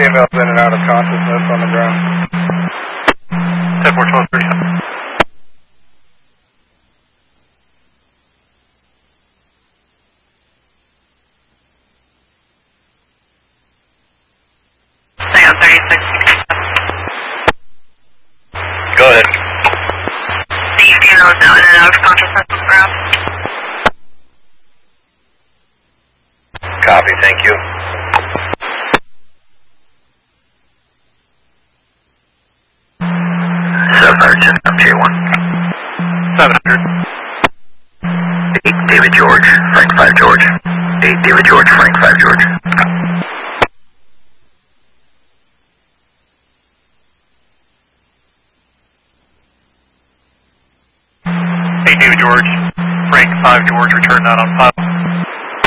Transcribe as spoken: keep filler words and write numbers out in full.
females in and out of consciousness on the ground. ten four twelve three. Sam thirty-six. Go ahead. See females now in and out of consciousness on the ground. Copy, thank you. seven hundred, M J one. seven hundred. eight, David George, Frank five George. eight, David George, Frank five George. eight, David George, Frank five George, return out on five.